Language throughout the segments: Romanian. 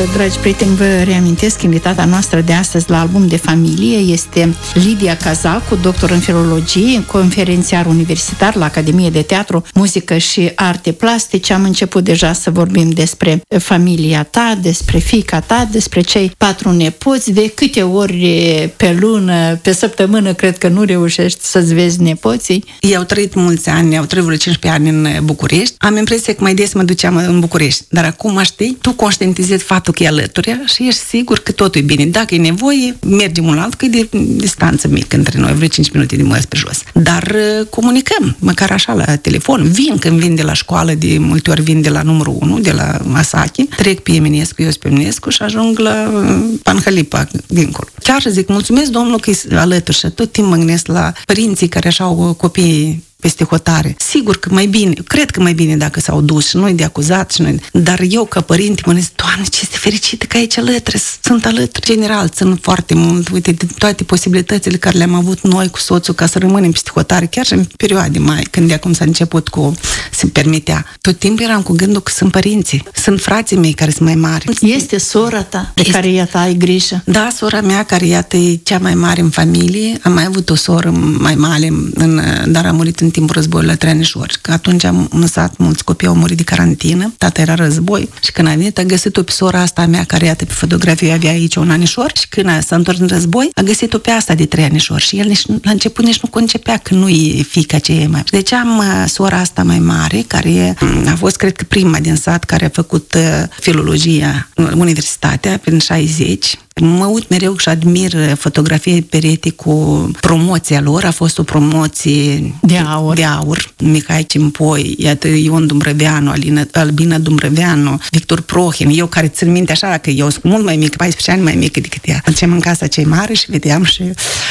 dragi prieteni, vă reamintesc, invitata noastră de astăzi la Album de Familie este Lidia Cazacu, doctor în filologie, conferențiar universitar la Academie de Teatru, Muzică și Arte Plastice. Am început deja să vorbim despre familia ta, despre fiica ta, despre cei 4 nepoți. De câte ori pe lună, pe săptămână, cred că nu reușești să-ți vezi nepoții? Ei au trăit mulți ani, au trăit vreo 15 ani în București. Am impresia că mai des mă duceam în București. Dar acum, știi, tu conștientizezi faptul că e alături și ești sigur că totul e bine. Dacă e nevoie, mergem un alt, că e de distanță mică între noi, vreo 5 minute de mers pe jos. Dar comunicăm, măcar așa la telefon. Vin când vin de la școală, de multe ori vin de la numărul 1, de la Masachi, trec pe Eminescu, eu pe Eminescu și ajung la Panhalipa, dincolo. Chiar zic, mulțumesc Domnul că e alături și tot timpul mă gândesc la părinții care așa au copii peste hotare. Sigur că mai bine, cred că mai bine dacă s-au dus și noi de acuzat și noi, dar eu ca părinte mă gândesc, Doamne, ce este fericită că aici alături, sunt alături. General, țin foarte mult, uite, de toate posibilitățile care le-am avut noi cu soțul ca să rămânem peste hotare, chiar și în perioade mai, când de acum s-a început cu, se permitea. Tot timpul eram cu gândul că sunt părinții, sunt frații mei care sunt mai mari. Este sora ta, de care iată ai grijă? Da, sora mea, care iată e cea mai mare în familie. Am mai avut o soră mai mare, dar a murit în timpul războiului la Trăianișori, că atunci am lăsat mulți copii, au murit de carantină, tata era război și când a venit, a găsit-o pe sora asta mea, care iată pe fotografie avea aici un anișor și când s-a întors în război, a găsit-o pe asta de 3 anișori și el la început nici nu concepea că nu e fiica ce e mai. Deci am sora asta mai mare, care a fost, cred că, prima din sat care a făcut filologia universitatea prin 60. Mă uit mereu și admir fotografii perete cu promoția lor. A fost o promoție de aur. Mihai Cimpoi, iată, Ion Dumbrăveanu, Albina Dumbrăveanu, Victor Prohin. Eu care țin minte așa, că eu sunt mult mai mică, 14 ani mai mică decât ea. Mergeam în casa cei mari și vedeam și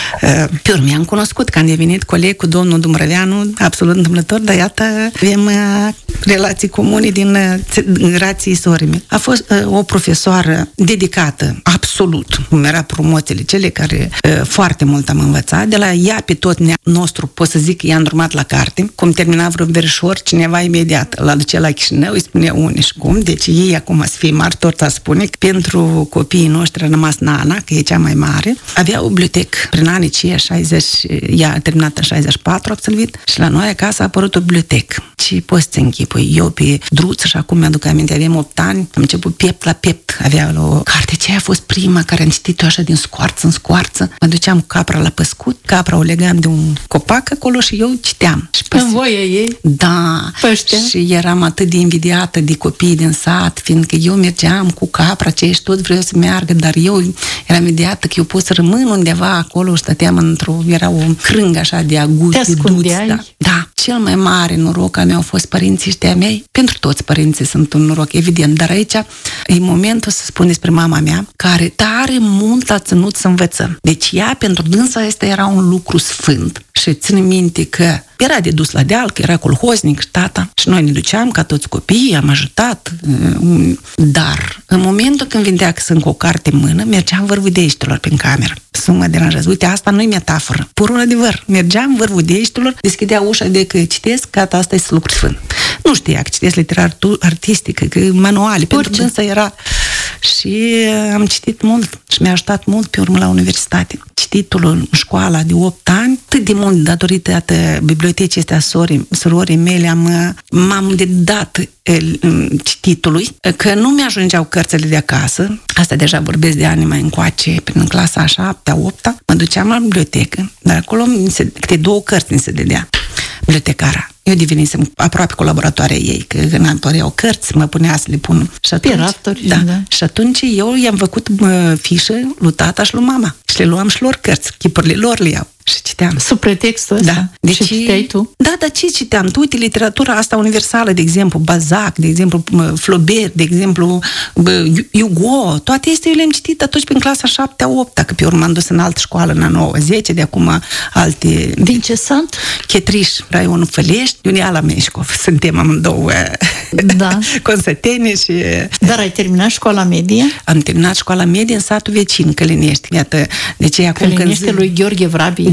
pe urmă am cunoscut când a venit coleg cu domnul Dumbrăveanu, absolut întâmplător, dar iată, avem relații comune din grații sorii mele. A fost o profesoară dedicată, absolut, cum era promoțiile cele care foarte mult am învățat. De la ea pe tot nostru, pot să zic că i-am urmat la carte. Cum termina vreo verișor, cineva imediat îl aducea la Chișinău, îi spunea unde și cum. Deci ei acum să fie mari, tot a spune că pentru copiii noștri a rămas Nana, că e cea mai mare. Avea o bibliotecă prin anii 60, ea a terminat în 64, absolvit, și la noi acasă a apărut o bibliotecă. Și poți să închipui. Eu pe druță și acum mi-aduc aminte, aveam 8 ani, am început piept la piept. Avea o carte, ce a fost prima care am citit-o așa din scoarță în scoarță. Mă duceam cu capra la păscut, capra o legam de un copac acolo și eu citeam. Și în voie ei? Da. Păștea. Și eram atât de invidiată de copiii din sat, fiindcă eu mergeam cu capra, cei tot vreau să meargă, dar eu eram invidiată că eu pot să rămân undeva acolo, stăteam era o crângă așa de aguți. Te ascundeai? Da. Cel mai mare noroc al meu au fost părinții ăștia mei. Pentru toți părinții sunt un noroc, evident, dar aici e momentul să spun despre mama mea, care tare mult a ținut să învățăm. Deci ea, pentru dânsa, asta era un lucru sfânt. Și ține minte că era de dus la deal, că era colhoznic și tata. Și noi ne duceam ca toți copiii, am ajutat. Dar în momentul când vindea că sunt cu o carte în mână, mergeam vârvudeiștilor prin cameră. Să mă deranjează. Uite, asta nu e metaforă. Pur un adevăr. Mergeam vârvudeiștilor, deschidea ușa de că citesc, gata, asta este lucru sfânt. Nu știa că citesc literatură artistică, că manuale. Pentru dânsa era... Și am citit mult și mi-a ajutat mult pe urmă la universitate. Cititul în școala de 8 ani, atât de mult datorită bibliotecii astea surorii mele, m-am dedat cititului, că nu mi-ajungeau cărțile de acasă. Asta deja vorbesc de ani mai încoace, prin clasa a 7-a, 8-a, mă duceam la bibliotecă, dar acolo câte 2 cărți mi se dădea bibliotecara. Eu devenisem aproape colaboratoarea ei, că când apăreau cărți, mă punea să le pun. Și atunci, da. Și atunci eu i-am făcut fișă lui tata și lui mama. Și le luam și lor cărți, chipurile lor le iau. Și citeam. Sub pretextul ăsta? Da. Deci, și citeai tu? Da, dar ce citeam? Tu, uite, literatura asta universală, de exemplu, Balzac, de exemplu, Flaubert, de exemplu, Hugo, toate astea eu le-am citit atunci prin clasa 7-a, 8-a, că pe urmă m-am dus în altă școală, în a 9-a, 10, de acum alte... Din ce sant? Chetriș, raionul Fălești, Iunia la Meșcov. Suntem amândouă consăteni și... Dar ai terminat școala medie? Am terminat școala medie în satul vecin, Călinești. Iată, de ce acum Călinește lui Gheorghe Vrabi.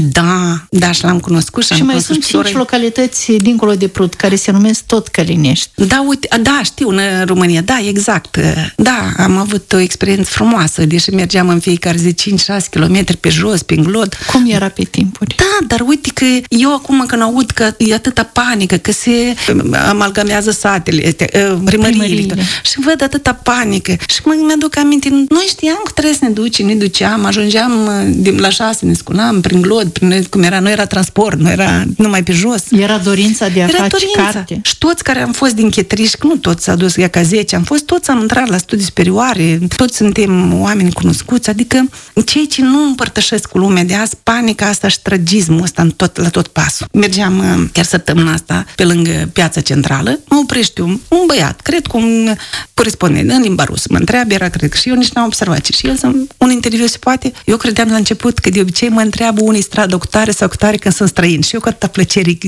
Da, și l-am cunoscut. Și mai sunt 5 localități dincolo de Prut, care se numesc tot Călinești. Da, uite, da, știu, în România, da, exact. Da, am avut o experiență frumoasă, deși mergeam în fiecare zi 5-6 km pe jos, pe glod. Cum era pe timpuri? Da, dar uite că eu acum când aud că e atâta panică, că se amalgamează satele, primăriile, și văd atâta panică. Și mi-aduc aminte, noi știam că trebuie să ne ducem, ne duceam, ajungeam la 6, ne sculam prin glod, cum era, nu era transport, nu era numai pe jos. Era dorința de a face carte. Și toți care am fost din Chetriș, că nu toți s-au dus ca 10, toți am intrat la studii superioare, toți suntem oameni cunoscuți, adică cei ce nu împărtășesc cu lumea de azi, panica asta și tragismul ăsta la tot pasul. Mergeam chiar săptămâna asta pe lângă Piața Centrală, mă oprește un băiat, cred că un corespondent în limba rusă, mă întreabă, era cred că și eu nici n-am observat și el un interviu se poate. Eu credeam la început că de obicei mă întreabă unii doctare sau cutare când sunt străini și eu cu atâta plăcere,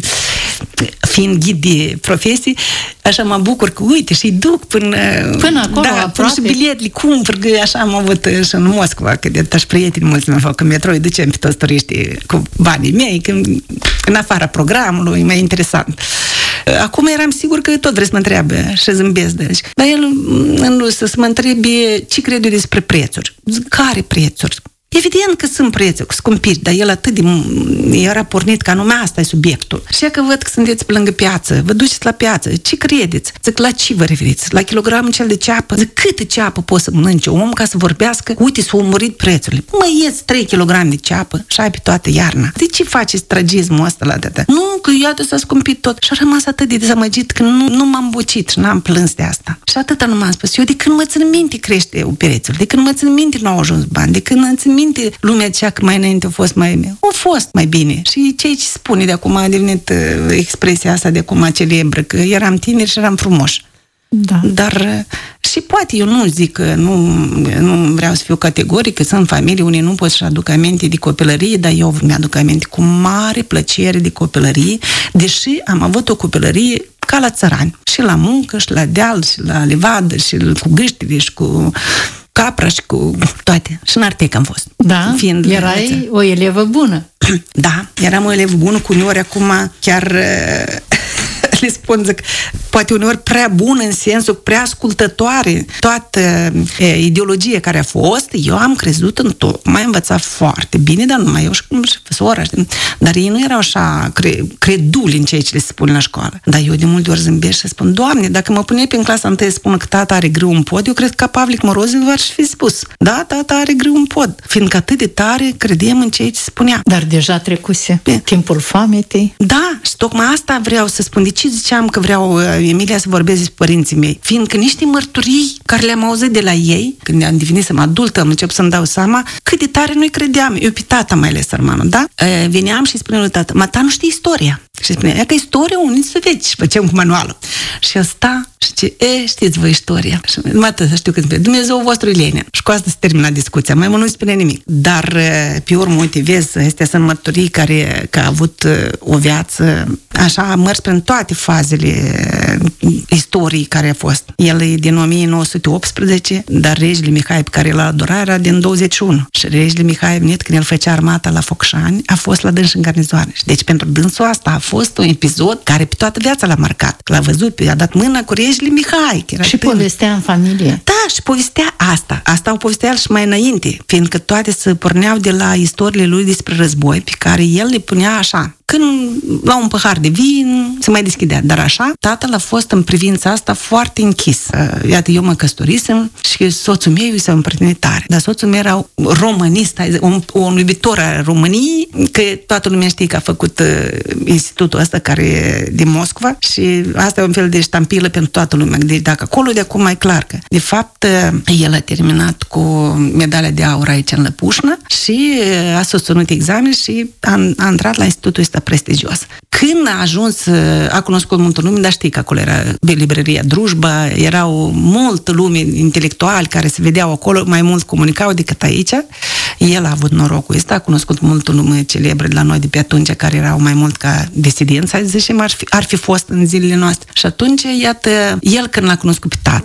fiind ghid de profesii, așa mă bucur că uite și duc până acolo, aproape. Și bilet le cumpăr, că așa am avut și în Moscova, că de tași prieteni mulți mi-au făcut metrou, îi ducem pe toți turiștii cu banii mei, în afara programului, mai interesant. Acum eram sigur că tot vreți să mă întreabă și zâmbesc. Deci. Dar el în rusă să mă întrebe ce cred eu despre prețuri. Zic, care prețuri? Evident că sunt prețuri scumpiri, dar el atât de era pornit că anume asta e subiectul. Și că văd că sunteți pe lângă piață, vă duceți la piață, ce credeți? Zic, la ce vă referiți? La kilogramul cel de ceapă? Zic, câtă ceapă poate să mănânce un om ca să vorbească? Uite, s-au murit prețurile. Mă ies 3 kg de ceapă și ai pe toată iarna. De ce faceți tragismul ăsta la data? Nu, că iată s-a scumpit tot. Și a rămas atât de dezamăgit că nu m-am bucit și n-am plâns de asta. Și atâta nu m-am spus. Eu de când mă țin minte crește prețul, de când mă țin minte nu au ajuns bani, de când mă țin minte lumea cea că mai înainte a fost mai bine. Și ceea ce spune de acum a devenit expresia asta de acum celebră, că eram tineri și eram frumoși. Da. Dar și poate eu nu zic că nu vreau să fiu categorică, sunt familie unde nu pot să aduc aminte de copilărie, dar eu mi-aduc aminte cu mare plăcere de copilărie, deși am avut o copilărie ca la țărani. Și la muncă, și la deal, și la livadă, și cu gâștile, și cu capra și cu toate. Și în Artec am fost. Da, erai o elevă bună. Da, eram o elevă bună, cu uneori acum chiar le spun, zic, poate uneori prea bună în sensul prea ascultătoare. Toată ideologia care a fost, eu am crezut în tot. M-am învățat foarte bine, dar numai eu și sora. Dar ei nu erau așa creduli în ceea ce le spun la școală. Dar eu de multe ori zâmbesc și spun, Doamne, dacă mă puneai pe în clasa 1 să spună că tata are grâu în pod, eu cred că Pavlic Morozov v-ar fi spus, da, tata are grâu în pod. Fiindcă atât de tare credem în ceea ce spunea. Dar deja trecuse timpul foametei. Da, și tocmai asta vreau să spun. De ce ziceam că vreau, Emilia, să vorbesc despre părinții mei? Fiindcă niște mărturii care le-am auzit de la ei, când am devenit adultă, am început să-mi dau seama cât de tare nu-i credeam. Eu pe tata mai ales, sărmanul, da? Veneam și spuneam lui tata, ta nu știe istoria. Și spunea, că istoria unii să vezi și făceam cu manualul. Și el sta și zice, știți voi istoria. Și mată, să știu când spune, Dumnezeu vostru e Lenin. Și cu asta se termina discuția, mai mult nu spune nimic. Dar pe urmă, uite, vezi, astea sunt mărturii care a avut o viață, așa, a mers prin toate fazele istoriei care a fost. El e din 1918, dar regele Mihai pe care l-a adorat era din 21. Și regele Mihai venit când el făcea armata la Focșani, a fost la dâns în garnizoane. Deci pentru dânsul asta a fost un episod care pe toată viața l-a marcat. L-a văzut, a dat mâna cu regele Mihai. Și povestea în familie. Da, și povestea asta. Asta o povestea și mai înainte, fiindcă toate se porneau de la istoriile lui despre război, pe care el le punea așa. Când la un pahar de vin se mai deschidea, dar așa, tatăl a fost în privința asta foarte închis. Iată, eu mă căsătorisem și soțul meu s-a împărtinit tare. Dar soțul meu era românist, un iubitor al României, că toată lumea știe că a făcut institutul ăsta care e din Moscova și asta e un fel de ștampilă pentru toată lumea. Deci dacă acolo de acum mai clar că, de fapt, el a terminat cu medalia de aur aici în Lăpușnă și a susținut examen și a intrat la institutul ăsta prestigios. Când a ajuns, a cunoscut multă lume, dar știi că acolo era librăria Drujba, erau multă lume intelectuali care se vedeau acolo, mai mult comunicau decât aici. El a avut norocul ăsta, a cunoscut multă lume celebră de la noi de pe atunci, care erau mai mult ca disidenți, să zicem, ar fi fost în zilele noastre. Și atunci, iată, el când l-a cunoscut pe tata,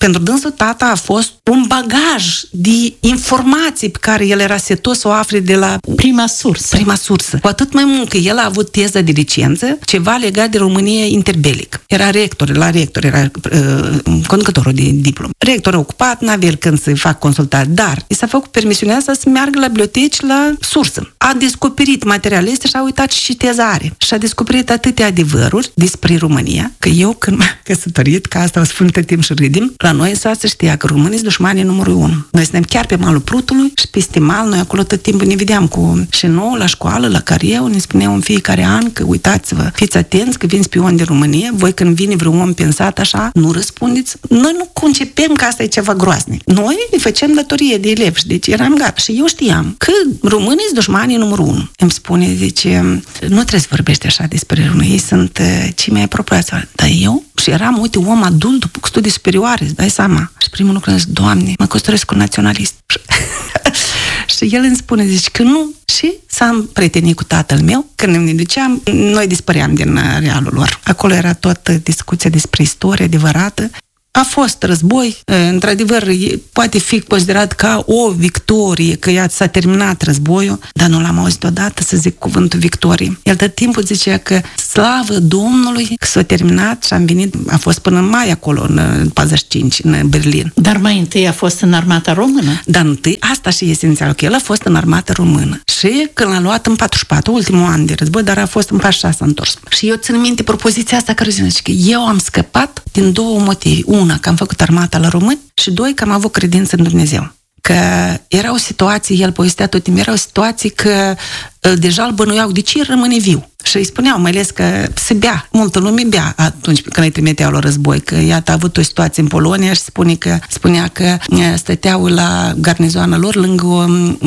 pentru dânsul tata a fost un bagaj de informații pe care el era setos să o afle de la prima sursă. Cu atât mai mult că el a avut teza de licență, ceva legat de România interbelic. Era era conducătorul de diplomă. Rectorul ocupat, n-avea el când să fac consultare, dar i s-a făcut permisiunea asta să meargă la biblioteci la sursă. A descoperit materialele astea și a uitat și teza are. Și a descoperit atâtea adevăruri despre România, că eu când m-am căsătorit, că asta o spun tot timp și râdim, la noi să știa că românii sunt dușmanii numărul 1. Noi suntem chiar pe malul Prutului și peste mal, noi acolo tot timpul ne vedeam cu și nou la școală, la Carieu, ne spuneau în fiecare an că uitați-vă, fiți atenți că vin spioni de România, voi când vine vreun om pensat așa, nu răspundeți. Noi nu concepem că asta e ceva groaznic. Noi ne facem datorie de elevi, deci eram gata. Și eu știam că românii sunt dușmanii numărul 1. Îmi spune, zice, nu trebuie să vorbești așa despre români, ei sunt cei mai apropiați. Dar eu, și eram, uite, om adult după studii superioare, îți dai seama. Și primul lucru zic, Doamne, mă căsătoresc cu un naționalist. Și el îmi spune, zice că nu. Și s-a împrietenit cu tatăl meu. Când ne duceam, noi dispăream din realul lor. Acolo era toată discuția despre istorie adevărată. A fost război, într-adevăr, poate fi considerat ca o victorie, că iată s-a terminat războiul, dar nu l-am auzit odată să zic cuvântul victorie. El tot timpul zicea că slavă Domnului că s-a terminat și am venit, a fost până în mai acolo, în 45, în Berlin. Dar mai întâi a fost în armata română? Dar întâi, asta și esențial, că el a fost în armata română. Și când l-a luat în 44, ultimul an de război, dar a fost în 46, s-a întors. Și eu țin minte propoziția asta care zice că eu am scăpat din două motive. Una, că am făcut armata la români și doi, că am avut credință în Dumnezeu. Că era o situație, el povestea tot timpul, era o situație că deja îl bănuiau de ce rămâne viu. Și îi spuneau, mai ales că se bea, multă lume bea atunci când îi trimiteau la război, că iată a avut o situație în Polonia și spunea că stăteau la garnizoana lor lângă o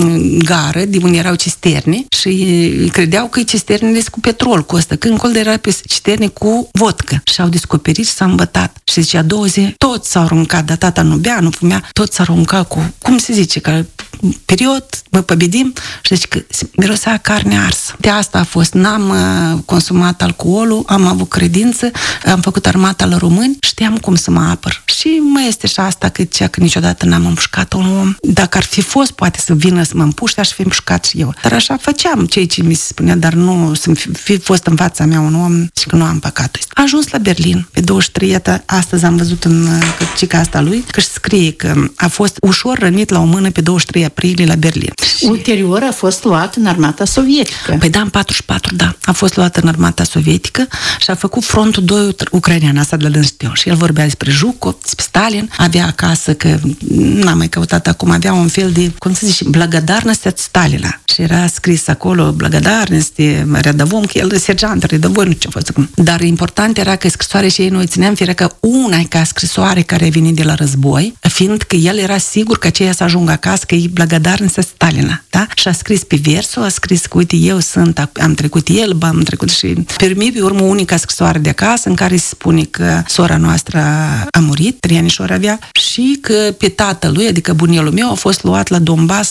gară de unde erau cisterne și credeau că cisternele sunt cu petrol, cu ăsta, când încolo era pe cisterne cu vodcă. Și au descoperit și s-a îmbătat. Și zicea, a doua zi, toți s-au aruncat, dar tata nu bea, nu fumea, toți s-au aruncat cu, cum se zice, că period, mă păbedim și zice că mirosea carne arsă. De asta a fost, n-am consumat alcoolul, am avut credință, am făcut armata la români, știam cum să mă apăr. Și mai este și asta că zicea că niciodată n-am împușcat un om. Dacă ar fi fost, poate să vină să mă împuște, aș fi împușcat și eu. Dar așa făceam ceea ce mi se spunea, dar nu să fi fost în fața mea un om și că nu am păcatul ăsta. A ajuns la Berlin, pe 23, astăzi am văzut în cărcica asta lui, că scrie că a fost ușor rănit la o mână pe 23 aprilie la Berlin. Ulterior a fost luat în armata sovietică. Păi da, în 44, da. A fost luat în armata sovietică și a făcut frontul 2 ucrainean, asta de la Dânștiu. Și el vorbea despre Zhukov, despre Stalin, avea acasă, că n-am mai căutat acum, avea un fel de, cum se zice, благодарность от Stalina. Și era scris acolo, благодарность, rядовом, că el sergeant, rядовой, nu ce a fost acum. Dar important era că scrisoarea și ei noi țineam, fiindcă una ca scrisoare care a venit de la război, fiindcă el era sigur că aceea să ajungă acasă, că e благодарность от Stalina, da? Și a scris pe versul, a scris că, uite, eu sunt, am trecut Elba, am trecut și pe urmă unica scrisoare de acasă în care se spune că sora noastră a murit, 3 anișori avea, și că pe tatălui, adică bunelul meu, a fost luat la Donbass,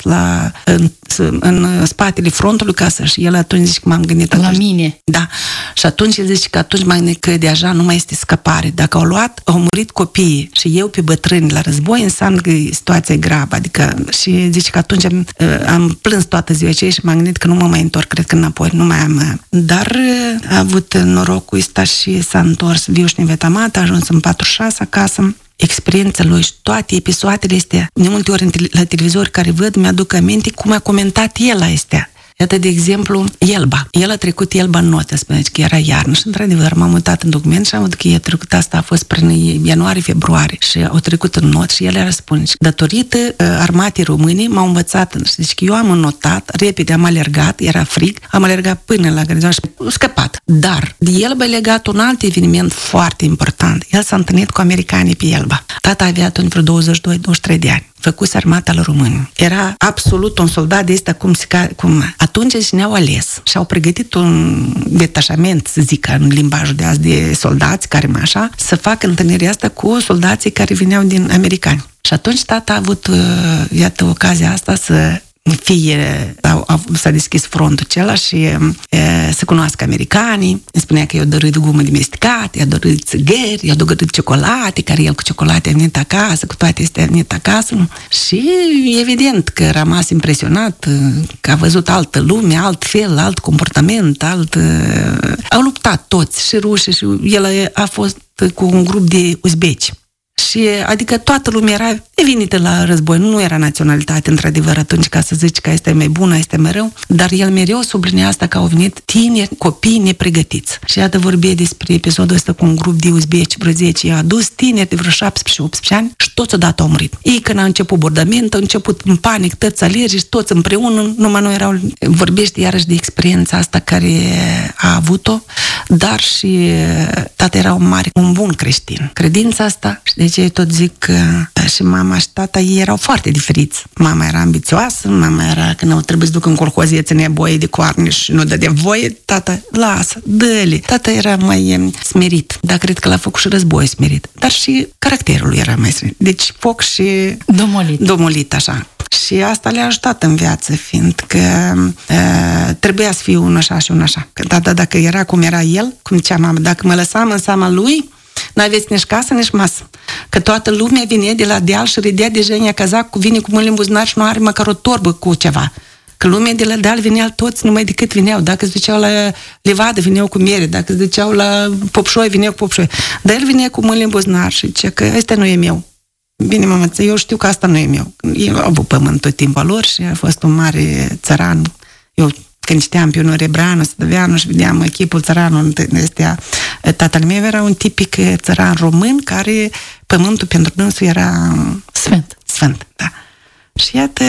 în spatele frontului ca și el atunci zice că m-am gândit atunci. La mine. Da. Și atunci el zice că atunci m-am gândit că deja nu mai este scăpare. Dacă au murit copiii și eu pe bătrâni la război, înseamnă că situația e gravă. Adică, și zice că atunci am plâns toată ziua aceea și m-am gândit că nu mă mai întorc, cred că înapoi, nu mai am. Dar a avut norocul ăsta și s-a întors viu și nevetamat, a ajuns în 46 acasă. Experiența lui și toate episoadele astea, de multe ori la televizor care văd, mi-aduc aminte cum a comentat el la astea. Iată, de exemplu, Elba. El a trecut Elba în notă, spune că era iarnă și, într-adevăr, m-am uitat în document și am văzut că a trecut asta, a fost prin ianuarie-februarie și au trecut în not și el a răspuns. Datorită armatei române m-au învățat și zice că eu am înnotat, repede am alergat, era frig, am alergat până la garnizon și scăpat. Dar de Elba a legat un alt eveniment foarte important. El s-a întâlnit cu americanii pe Elba. Tata avea atunci vreo 22-23 de ani. Făcuse armata la români. Era absolut un soldat de ăsta cum atunci ne-au ales și au pregătit un detașament, să zic, în limbajul de azi de soldați care așa, să facă întâlnirea asta cu soldații care veneau din americani. Și atunci tata a avut, iată, ocazia asta să fie, s-a deschis frontul acela și să cunoască americanii. Îmi spunea că i-a dorit gumă de mestecat, i-a dorit țigări, i-a dorit ciocolate, care el cu ciocolate a venit acasă, cu toate astea a venit acasă. Și evident că a rămas impresionat, că a văzut altă lume, alt fel, alt comportament, au luptat toți, și ruși, și el a fost cu un grup de uzbeci. Și adică toată lumea era venită la război, nu era naționalitate într-adevăr atunci ca să zici că este mai bună, este mai rău, dar el mereu sublinea asta că au venit tineri, copii nepregătiți. Și iată vorbea despre episodul ăsta cu un grup de uzbeci brăzeci, i-a adus tineri de vreo 17-18 ani și toți odată au murit. Ei când a început bordament, au început în panic, toți alergi, toți împreună, numai nu erau. Vorbește iarăși de experiența asta care a avut-o, dar și tata era un bun creștin. Credința asta, și de ce tot zic că și mama și tata ei erau foarte diferiți. Mama era ambițioasă, mama era când au trebuit să ducă în colhozie, ținea boie de coarne și nu dădea voie, tata, lasă, dă-le. Tata era mai smerit, dar cred că l-a făcut și război smerit. Dar și caracterul lui era mai smerit. Deci foc și domolit așa. Și asta le-a ajutat în viață, fiindcă trebuia să fie unul așa și unul așa. Că tata, dacă era cum era el, cum zicea mama, dacă mă lăsam în seama lui, n-aveți nici casă, nici masă. Că toată lumea vine de la deal și râdea de Jenia Cazac, vine cu mâinile în buzunar și nu are măcar o torbă cu ceva. Că lumea de la deal veneau toți numai decât veneau. Dacă se duceau la Levadă, veneau cu miere. Dacă se duceau la Popșoi, veneau cu Popșoi. Dar el venea cu mâinile în buzunar și zicea că ăsta nu e meu. Bine, mama, eu știu că asta nu e meu. Eu am avut pământ tot timpul lor și a fost un mare țăran. Eu când citeam pe unul Rebreanu, Stăveanu și vedeam echipul țăranul, tatăl meu era un tipic țăran român care pământul pentru dânsul era sfânt, da. Și iată,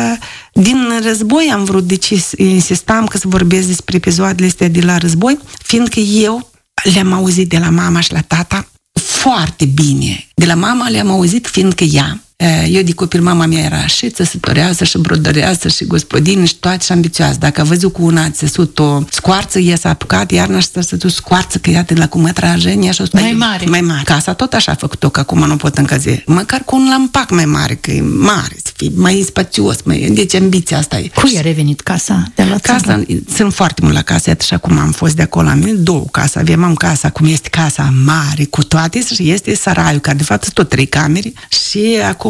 din război am vrut, deci insistam că să vorbesc despre episoadele astea de la război, fiindcă eu le-am auzit de la mama și la tata foarte bine. De la mama le-am auzit fiindcă ea, eu de copil, mama mea era și țesătoreasă, și brodăreasă, și gospodină, și toate și ambițioasă. Dacă a văzut cu una a țesut o scoarță, ea s-a apucat, iarna și s-a țesut scoarță, că iată la cum Jenia și mai mare. Casa tot așa a făcut-o, că acum nu pot încălzi. Măcar cu un lampac mai mare, că e mare, să fie mai spațios, deci ambiția asta e. Cui a revenit casa de la țară? Casa, sunt foarte mult la casă, iată, și acum am fost de acolo, am venit 2 case, am casa, cum este casa mare, cu toate, și este saraiul, care de fapt sunt tot 3 camere, și acum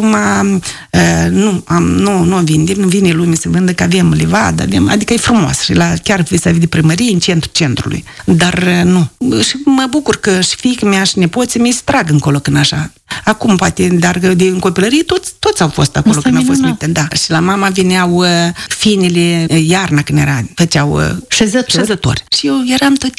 nu vindem, nu vine lume să vândă, că avem livadă, adică e frumos și chiar vis-a-vis de primărie, în centrul centrului. Dar nu. Și mă bucur că și fiica mea și nepoții mei se trag încolo când așa. Acum poate, dar în copilărie toți au fost acolo când au fost mici. Da. Și la mama veneau finele iarna când făceau șezători. Și eu eram tot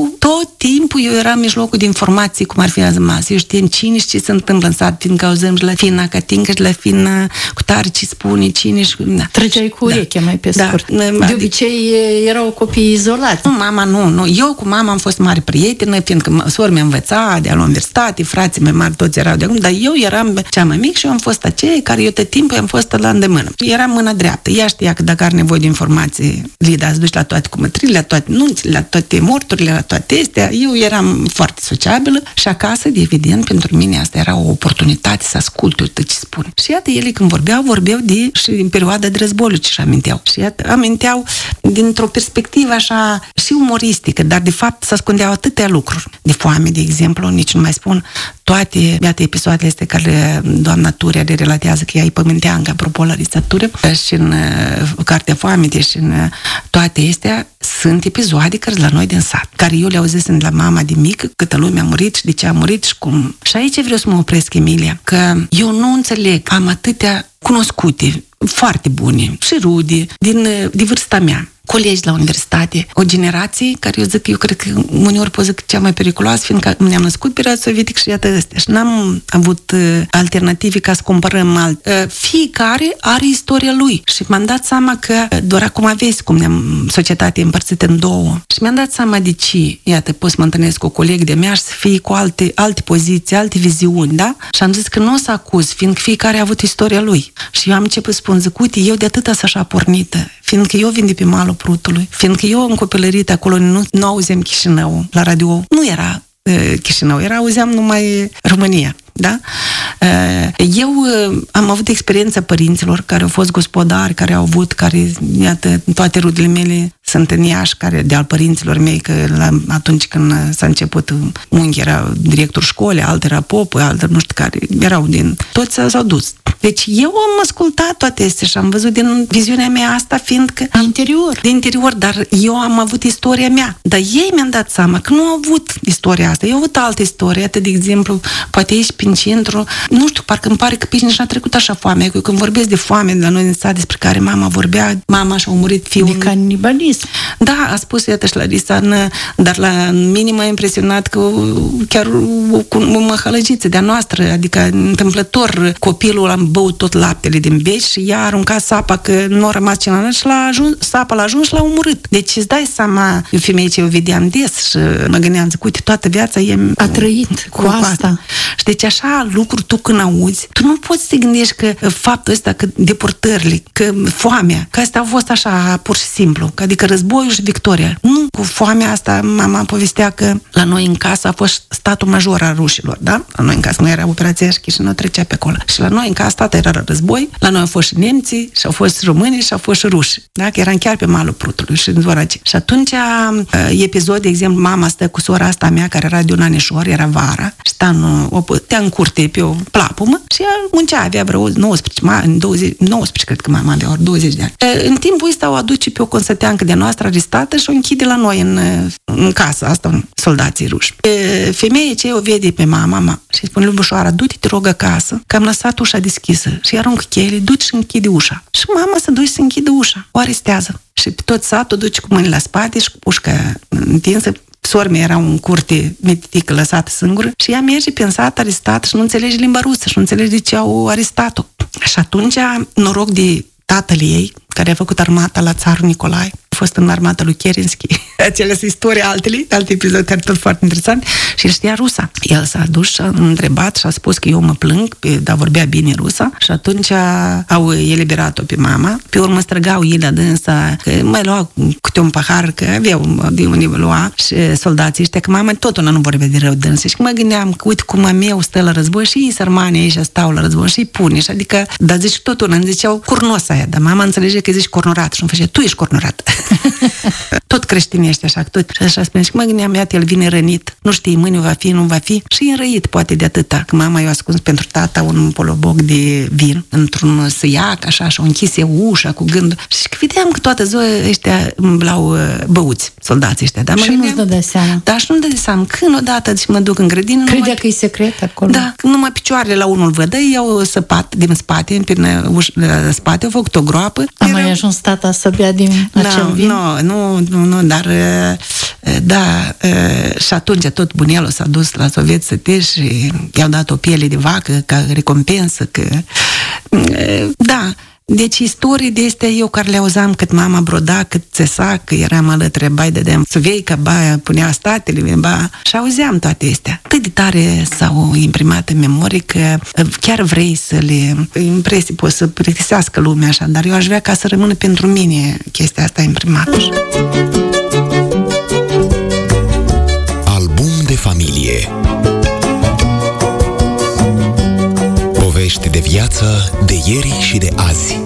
timpul eu eram în mijlocul de informații, cum ar fi azi masă. Eu știam cine și ce se întâmplă în sat, fiindcă auzăm și la fina Catinca și la fina cu tare ce spune cine și... Da. Trăgeai cu urechea mai pe scurt. De obicei erau copii izolați. Mama nu. Eu cu mama am fost mare prietenă, fiindcă sora mea învăța de la universitate, frații mei mari toți erau de acum, dar eu eram cea mai mic și eu am fost aceea care eu tot timpul am fost la îndemână. Eram mâna dreaptă. Ea știa că dacă are nevoie de informații, Lida, să duci la toate cumătrile, la toate nunțile, la toate morturile, la toate astea. Eu eram foarte sociabilă și acasă, evident, pentru mine asta era o oportunitate să ascult eu tot ce spun. Și iată, ele când vorbeau și în perioada de război ce aminteau. Și iată, aminteau dintr-o perspectivă așa și umoristică, dar de fapt se ascundeau atâtea lucruri. De foame, de exemplu, nici nu mai spun toate, iată, episoadele astea care doamna Turea le relatează, că ea e pământeancă, apropo la literatură, și în Cartea Foamete și în toate astea sunt episoade care la noi din sat, care eu le auzisem de la mama de mică, câtă lume a murit și de ce a murit și cum. Și aici vreau să mă opresc, Emilia, că eu nu înțeleg, am atâtea cunoscute, foarte bune, și rude, de vârsta mea, colegi la universitate, o generație care eu cred că uneori pot zic cea mai periculoasă, fiindcă ne-am născut perioada sovietică și iată astea. Și n-am avut alternative ca să comparăm fiecare are istoria lui. Și m-am dat seama că doar acum vezi cum societatea e împărțită în două. Și mi-am dat seama de ce. Iată, pot să mă întâlnesc cu o colegă de mea și să fie cu alte poziții, alte viziuni, da? Și am zis că nu o să acuz, fiindcă fiecare a avut istoria lui. Și eu am început să spun, zic, uite, eu de atâta să așa pornită, fiindcă eu vin de pe malul Prutului, fiindcă eu în copilărit acolo nu auzeam Chișinău la radio, nu era Chișinău, auzeam numai România. Da? Eu am avut experiența părinților care au fost gospodari, care, iată, toate rudele mele sunt în Iași, care de al părinților mei, că atunci când s-a început, unchi era director școlii, altul era popă, altul nu știu care, erau toți s-au dus. Deci eu am ascultat toate astea și am văzut din viziunea mea asta, fiindcă... De interior, dar eu am avut istoria mea. Dar ei mi-au dat seama că nu au avut istoria asta. Eu au avut altă istorie, atât de exemplu, poate ești prin centru, nu știu, parcă îmi pare că pe nici n-a trecut așa foame. Eu când vorbesc de foame de la noi în sat, despre care mama vorbea, mama și-a murit fiul. De canibalism. Da, a spus, iată, și Larisa, dar la minim a impresionat că chiar cu o măhălăgiță de-a noastră, adică întâmplător, copilul a băut tot laptele din bec și ea a aruncat sapa că nu a rămas cineva și sapa l-a ajuns și l-a omorât. Deci îți dai seama, eu femeie ce eu vedeam des și mă gândeam, zic, uite, toată viața a trăit cu asta. Și deci așa lucruri tu când auzi, tu nu poți să te gândești că faptul ăsta, că deportările, că foamea, că asta a fost așa pur și simplu, că adică războiul și victoria. Nu, cu foamea asta, mama povestea că la noi în casă a fost statul major al rușilor, da? La noi în casă nu era operația și Chișinău trecea pe acolo. Și la noi în casă tata era război, la noi au fost și nemții, și au fost românii, și au fost și ruși, da? Că eram chiar pe malul Prutului și în Zorace. Și atunci, episod, de exemplu, mama stă cu sora asta mea, care era de un anișor, era vara, și stea în curte pe o plapumă și ea muncea, avea vreo 19, cred că mama avea 20 de ani. În timpul ăsta o aduce pe o consăteancă de noastră arestată și o închide la noi în casă, asta soldații ruși. Femeie ce o vede pe mama și spune, Lubușoara, du-te, te rog acasă, că am lăsat ușa deschisă și aruncă cheile, du-te și închide ușa. Și mama se duce să închide ușa, o arestează. Și pe tot satul duce cu mâini la spate și cu pușca întinsă. Sora mea era un curte mititică lăsată singură și ea merge pe sat arestat și nu înțelege limba rusă și nu înțelege de ce au arestat-o. Și atunci, noroc de tatăl ei, care a făcut armata la țarul Nicolae, a fost în armata lui Kerenski. Acele sunt istorii alte episoade care tot foarte interesant și el știa rusa. El s-a dus și a întrebat și a spus că eu mă plâng, dar vorbea bine rusa și atunci au eliberat-o pe mama. Pe urmă străgau ei la dânsa că mai lua câte un pahar, că aveau de unde lua și soldații ăștia, că mama tot una nu vorbea de rău dânsa și mă gândeam că uite cum a meu stă la război și ei sărmanii aici stau la război și îi pune și adică, dar zici tot una, îmi ziceau curnos aia, dar mama înțelege că zici cornorat și îmi făcea, tu ești cornorat. Tot creștinește așa, tot. Și așa spune. Și mă gândeam, iată, el vine rănit, nu știi, mâine va fi, nu va fi. Și e înrăit, poate, de atâta. Că mama i-a ascuns pentru tata un poloboc de vin într-un săiac, așa, și-o închise ușa cu gând. Și vedeam că toată ziua ăștia îmblau băuți, soldații ăștia. Dar și nu-ți dă seama. Da, și nu-mi dă seama. Când odată și mă duc în grădină... Credea că e secret acolo. Da, numai picioarele la unul văd, iau săpat din spate, prin spate, au făcut o groapă. A mai ajuns tata să bea din acel vin? Nu, dar da, și atunci tot bunelul s-a dus la Soviet Săteș și i-au dat o piele de vacă ca recompensă, că da. Deci istorii de astea eu care le auzam cât mama broda, cât țesa, că eram alături, bai dădeam suveica, ba punea statele, ba... Și auzeam toate astea. Cât de tare s-au imprimat în memorie că chiar vrei să le impresii, poți să plictisească lumea așa, dar eu aș vrea ca să rămână pentru mine chestia asta imprimată. Album de familie. Povești de viață de ieri și de azi.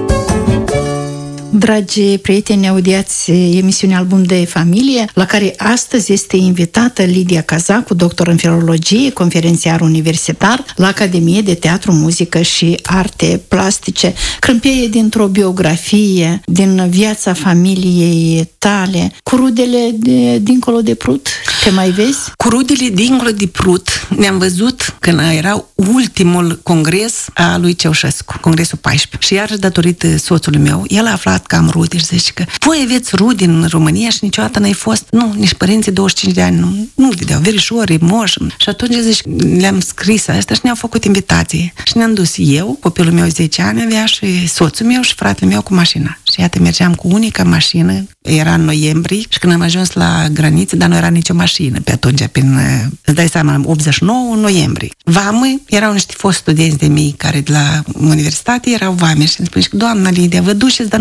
Dragi prieteni, audiați emisiunea Album de Familie, la care astăzi este invitată Lidia Cazacu, doctor în filologie, conferențiar universitar la Academie de Teatru, Muzică și Arte Plastice. Crâmpeie dintr-o biografie din viața familiei tale, cu rudele dincolo de Prut, te mai vezi? Cu rudele dincolo de Prut ne-am văzut când era ultimul congres al lui Ceaușescu, congresul 14. Și iarăși datorită soțului meu, el a aflat că am rude și zice că voi aveți rude în România și niciodată n-ai fost, nu, nici părinții 25 de ani nu vedeau, verișori, moși. Și atunci zice, le-am scris asta și ne-au făcut invitații. Și ne-am dus eu, copilul meu 10 ani avea și soțul meu și fratele meu cu mașina. Și iată, mergeam cu unica mașină, era în noiembrie și când am ajuns la graniță, dar nu era nicio mașină pe atunci, îți dai seama, 89 noiembrie. Vamă, erau niște foști studenți de mii care de la universitate erau vame și îmi spune, doamna Lidia, vă duceți, dar nu-ți dă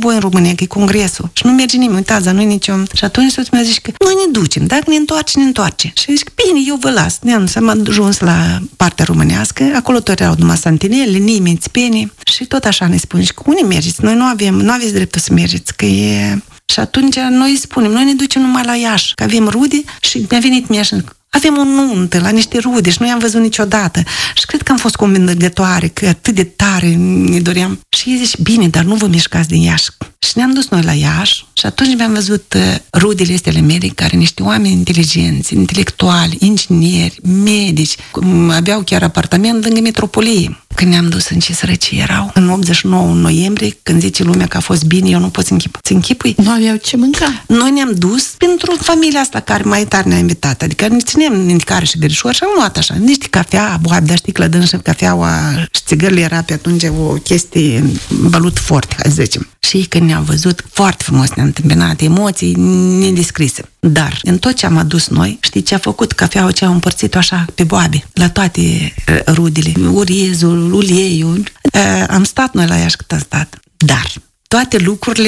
război în România, că e congresul. Și nu merge nimeni, uitați, dar nu-i niciun... Și atunci soțul mi-a zis că noi ne ducem, dacă ne întoarce, ne întoarce. Și zic, bine, eu vă las. S-am ajuns la partea românească, acolo tot erau numai santinele, nimeni, țipeni. Și tot așa ne spun, și că unde mergeți? Noi nu aveți dreptul să mergeți, că e... Și atunci noi spunem, noi ne ducem numai la Iași, că avem rude și mi-a venit mie și avem o nuntă la niște rude și nu i-am văzut niciodată. Și cred că am fost convingătoare, că atât de tare ne doream. Și ei zice, bine, dar nu vă mișcați din Iași. Și ne-am dus noi la Iași și atunci mi-am văzut rudele astea ale mele, care niște oameni inteligenți, intelectuali, ingineri, medici, aveau chiar apartament lângă metropolie. Când ne-am dus în ce sărăcie erau, în 89 noiembrie, când zice lumea că a fost bine, eu nu pot să închipui. Nu aveau ce mânca. Noi ne-am dus pentru familia asta care mai tare ne-a invitat, adică ne ținem indicare și verișori și am luat așa, niște cafea, boabe, dar sticlă dânsă, cafeaua și țigările era pe atunci o chestie balut foarte, hai să zicem. Și când ne-au văzut, foarte frumos ne-am întâmpinat, emoții nedescrise. Dar, în tot ce am adus noi, știi ce a făcut? Cafeaua ce au împărțit-o așa pe boabe, la toate rudele, uriezul, uleiul. Am stat noi la Iași cât am stat. Dar toate lucrurile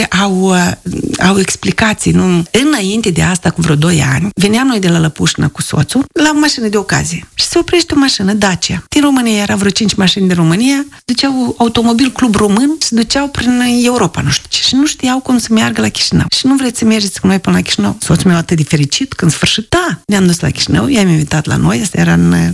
au explicații. Nu? Înainte de asta, cu vreo 2 ani, veneam noi de la Lăpușnă cu soțul la o mașină de ocazie. Și se oprește o mașină, Dacia. Din România, era vreo 5 mașini de România, duceau automobil club român, se duceau prin Europa, nu știu ce. Și nu știau cum să meargă la Chișinău. Și nu vreți să mergeți cu noi până la Chișinău? Soțul meu atât de fericit, când sfârșit, da, ne-am dus la Chișinău, i-am invitat la noi, asta era în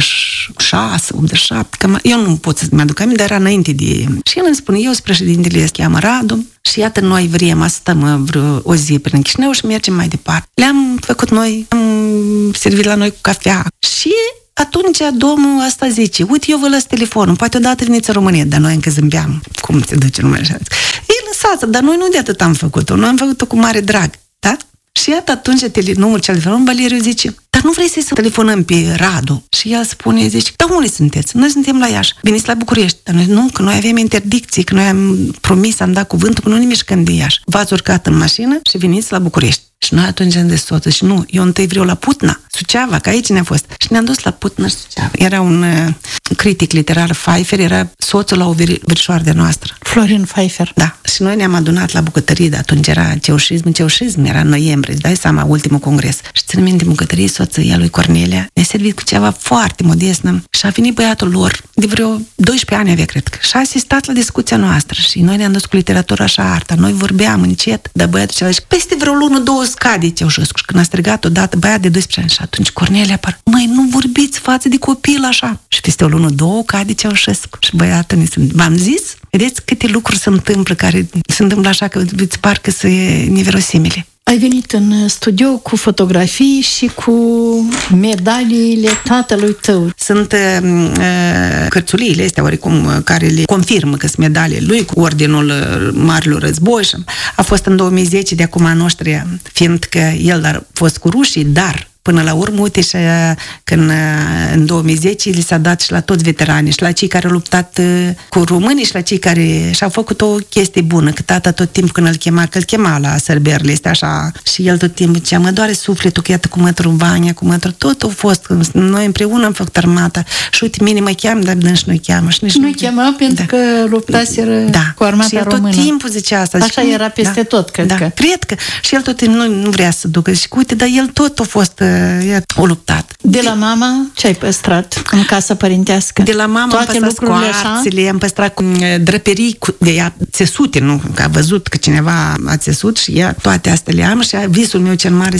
86, 87, cam, eu nu pot să-mi aduc aminte, dar era înainte de ei. Și el îmi spune, eu sunt președintele, se cheamă Radu, și iată, noi vrem, stăm vreo o zi prin Chișinău și mergem mai departe. Le-am făcut noi, am servit la noi cu cafea. Și atunci domnul ăsta zice, uite, eu vă las telefonul, poate odată veniți în România, dar noi încă zâmbeam. Cum se duce numai așa? Ei, lăsați, dar noi nu de atât am făcut-o, noi am făcut-o cu mare drag, da? Și iată atunci numărul cel telefonul, Valeriu zice, dar nu vrei să telefonăm pe Radu? Și el spune, zice, dar unde sunteți? Noi suntem la Iași, veniți la București. Dar noi nu, că noi avem interdicții, că noi am promis, am dat cuvântul că nu ne mișcăm de Iași. V-ați urcat în mașină și veniți la București. Și noi atunci am zis soțul, și nu, eu întâi vreau la Putna, Suceava, că aici ne-a fost. Și ne-am dus la Putna și Suceava. Era un critic literar, Pfeiffer, era soțul la o verișoară de noastră. Florin Pfeiffer. Da. Și noi ne-am adunat la bucătărie, de atunci era ceaușism, era în noiembrie, îți dai seama, ultimul congres. Și țin minte bucătărie, soția lui Cornelia, ne-a servit cu ceva foarte modestă și a venit băiatul lor, de vreo 12 ani avea, cred că, și a asistat la discuția noastră și noi ne-am dus cu literatura și arta. Noi vorbeam încet, dar băiatul celălalt zice, peste vreo lună, 2 scade Ceaușescu. Și când a strigat odată băiat de 12 ani și atunci Cornelia apar, măi, nu vorbiți față de copil așa. Și peste o lună, 2 cade Ceaușescu. Și băiatul v-am zis? Vedeți câte lucruri se întâmplă care se întâmplă așa că îți parcă să e neverosimile. Ai venit în studio cu fotografii și cu medaliile tatălui tău. Sunt cărțuliile astea, oricum, care le confirmă că sunt medalii lui cu Ordinul Marilor Război. A fost în 2010 de acum a noștri, fiindcă el a fost cu rușii, dar până la urmă, uite, și când în 2010 li s-a dat și la toți veteranii, și la cei care au luptat cu românii și la cei care și-au făcut o chestie bună, că tata tot timpul când îl chema la sărbările, este așa, și el tot timpul zicea, mă doare sufletul că iată cu mătru Vania, cu mătru, tot a fost, noi împreună am făcut armata și uite, mine mă cheamă, dar nici nu-i cheamă. Nu-i chema pentru că luptaseră cu armata română. Și el tot timpul zicea asta. Așa era peste tot, cred că. Cred că. Și el tot timpul nu vrea să ducă. Și uite, dar el tot a fost o luptat. De la mama, ce ai păstrat în casa părintească? De la mama am păstrat scoarțele, am păstrat cu drăperii de ea țesute, nu? Că a văzut că cineva a țesut și ea, toate astea le am și visul meu cel mare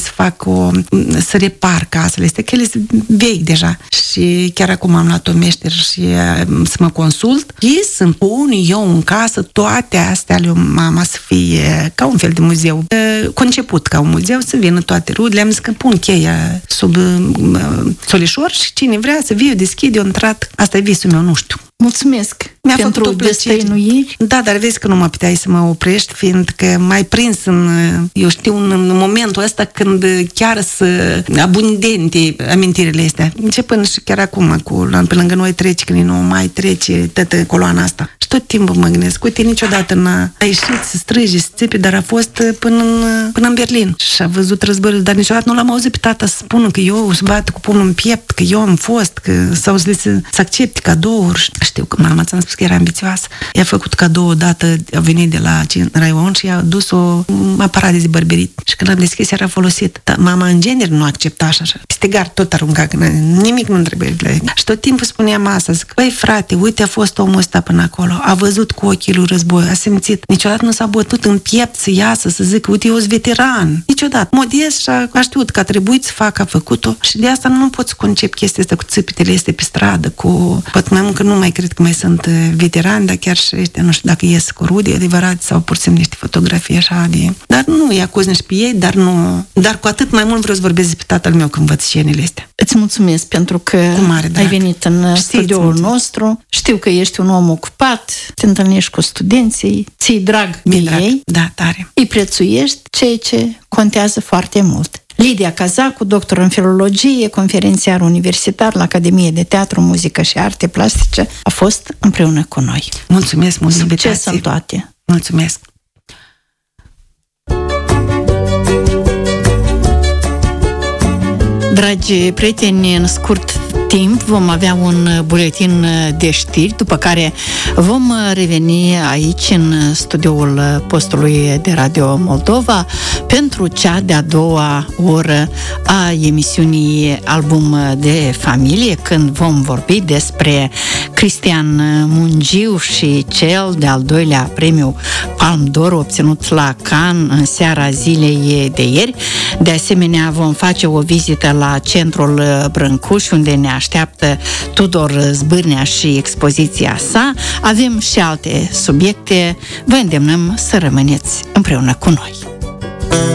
să repar casele astea, că ele sunt vechi deja. Și chiar acum am luat o meșter și să mă consult și să-mi pun eu în casă toate astea ale mama să fie ca un fel de muzeu. Conceput ca un muzeu, să vină toate rudele, am zis că pun cheia sub solișor și cine vrea să vie, deschide, o intrat. Asta e visul meu, nu știu. Mulțumesc pentru destăinuiri. Da, dar vezi că nu mă puteai să mă oprești, fiindcă m-ai prins în momentul ăsta când chiar sunt abundente amintirile astea. Începând și chiar acum, pe lângă noi trece, când nu mai trece toată coloana asta. Și tot timpul mă gândesc, uite, niciodată n-a ieșit să strige, să țipe, dar a fost până în Berlin. Și a văzut războiul, dar niciodată nu l-am auzit pe tata să spună că eu să bat cu pumnul în piept, că eu am fost, că sau să accepte cadouri. știu că mama, ți-am spus că era ambițioasă. I-a făcut cadou odată, a venit de la raion și i-a dus un aparat de zbărberit. Și când am deschis, era folosit. Dar mama, în genere, nu accepta așa. Stigar tot arunca, că nimic nu trebuie. Și tot timpul spuneam asta, zic, băi frate, uite, a fost omul ăsta până acolo, a văzut cu ochii lui război, a simțit, niciodată nu s-a bătut în piept să iasă, să zică, uite, eu sunt veteran. Niciodată. Modest și a știut că a trebuit să facă, a făcut-o. Și de asta nu pot să concep chestia asta cu țipitele este pe stradă, cu... Poate mai mult că nu mai cred că mai sunt veterani, dar chiar și ăștia, nu știu dacă ies cu rude adevărat sau pur și simplu niște fotografii așa de... Dar nu îi acuz nici pe ei, dar nu... Dar cu atât mai mult vreau să vorbesc despre tatăl meu când văd scenele astea. Îți mulțumesc pentru că ai venit în studioul nostru. Știu că ești un om ocupat, te întâlnești cu studenții, ți-i drag de ei. Da, tare. Îi prețuiești, ceea ce contează foarte mult. Lidia Cazacu, doctor în filologie, conferențiar universitar la Academie de Teatru, Muzică și Arte Plastice, a fost împreună cu noi. Mulțumesc mult, invitație. Succes în toate. Mulțumesc. Dragi prieteni, în scurt timp vom avea un buletin de știri, după care vom reveni aici în studioul postului de Radio Moldova pentru cea de-a doua oră a emisiunii Album de Familie, când vom vorbi despre Cristian Mungiu și cel de-al doilea premiu Palme d'Or obținut la Cannes în seara zilei de ieri. De asemenea, vom face o vizită la Centrul Brâncuș, unde ne așteaptă Tudor Zbârnea și expoziția sa. Avem și alte subiecte. Vă îndemnăm să rămâneți împreună cu noi.